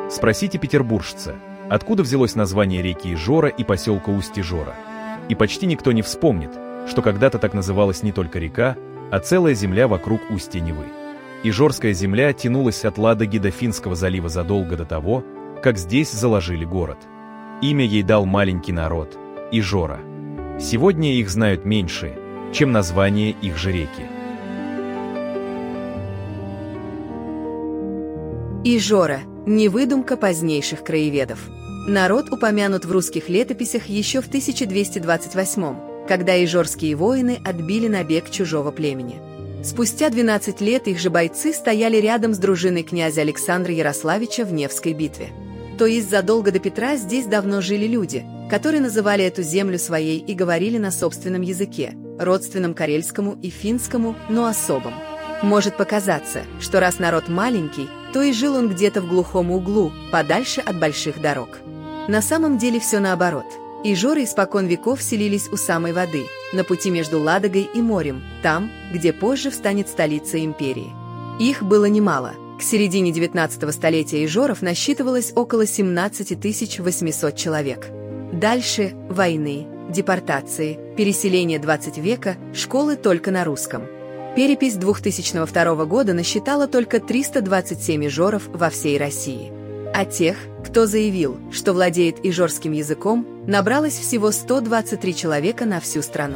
Спросите петербуржца, откуда взялось название реки Ижора и поселка Усть-Ижора. И почти никто не вспомнит, что когда-то так называлась не только река, а целая земля вокруг устья Невы. Ижорская земля тянулась от Ладоги до Финского залива задолго до того, как здесь заложили город. Имя ей дал маленький народ – Ижора. Сегодня их знают меньше, чем название их же реки. Ижора – не выдумка позднейших краеведов. Народ упомянут в русских летописях еще в 1228-м, когда ижорские воины отбили набег чужого племени. Спустя 12 лет их же бойцы стояли рядом с дружиной князя Александра Ярославича в Невской битве. То есть задолго до Петра здесь давно жили люди, которые называли эту землю своей и говорили на собственном языке, родственном карельскому и финскому, но особом. Может показаться, что раз народ маленький, то и жил он где-то в глухом углу, подальше от больших дорог. На самом деле все наоборот. Ижоры испокон веков селились у самой воды, на пути между Ладогой и морем, там, где позже встанет столица империи. Их было немало. К середине 19 столетия ижоров насчитывалось около 17 800 человек. Дальше – войны, депортации, переселение 20 века, школы только на русском. Перепись 2002 года насчитала только 327 ижоров во всей России. А тех, кто заявил, что владеет ижорским языком, набралось всего 123 человека на всю страну.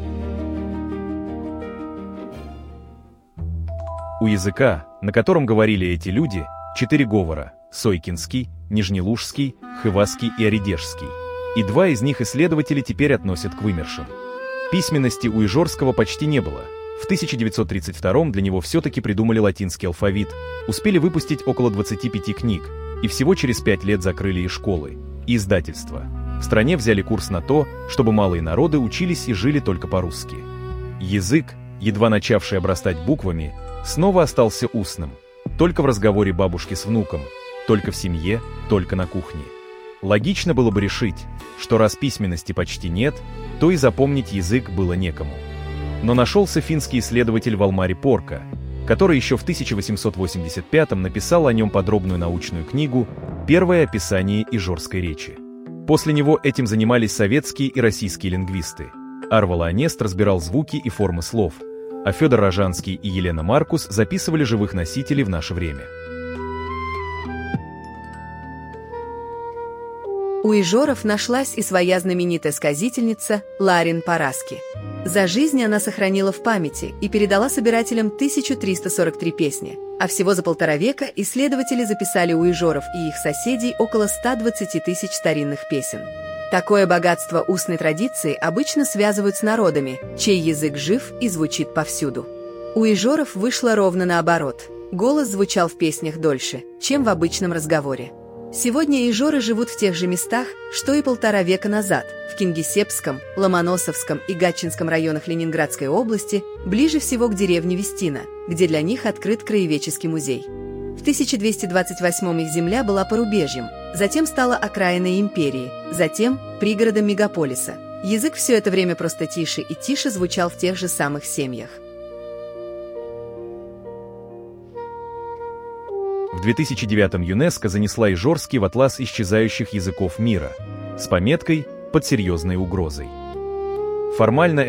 У языка, на котором говорили эти люди, 4 говора – сойкинский, нижнелужский, хывасский и оредежский. И 2 из них исследователи теперь относят к вымершим. Письменности у ижорского почти не было. В 1932-м для него все-таки придумали латинский алфавит, успели выпустить около 25 книг, и всего через 5 лет закрыли и школы, и издательства. В стране взяли курс на то, чтобы малые народы учились и жили только по-русски. Язык, едва начавший обрастать буквами, снова остался устным, только в разговоре бабушки с внуком, только в семье, только на кухне. Логично было бы решить, что раз письменности почти нет, то и запомнить язык было некому. Но нашелся финский исследователь Валмари Порка, который еще в 1885-м написал о нем подробную научную книгу «Первое описание ижорской речи». После него этим занимались советские и российские лингвисты. Арвала Анест разбирал звуки и формы слов, а Федор Рожанский и Елена Маркус записывали живых носителей в наше время. У ижоров нашлась и своя знаменитая сказительница Ларин Параски. За жизнь она сохранила в памяти и передала собирателям 1343 песни, а всего за 1,5 века исследователи записали у ижоров и их соседей около 120 тысяч старинных песен. Такое богатство устной традиции обычно связывают с народами, чей язык жив и звучит повсюду. У ижоров вышло ровно наоборот. Голос звучал в песнях дольше, чем в обычном разговоре. Сегодня ижоры живут в тех же местах, что и 1,5 века назад, в Кингисеппском, Ломоносовском и Гатчинском районах Ленинградской области, ближе всего к деревне Вестина, где для них открыт краеведческий музей. В 1228-м их земля была порубежьем, затем стала окраиной империи, затем пригородом мегаполиса. Язык все это время просто тише и тише звучал в тех же самых семьях. В 2009-м ЮНЕСКО занесла ижорский в атлас исчезающих языков мира с пометкой «Под серьезной угрозой». Формально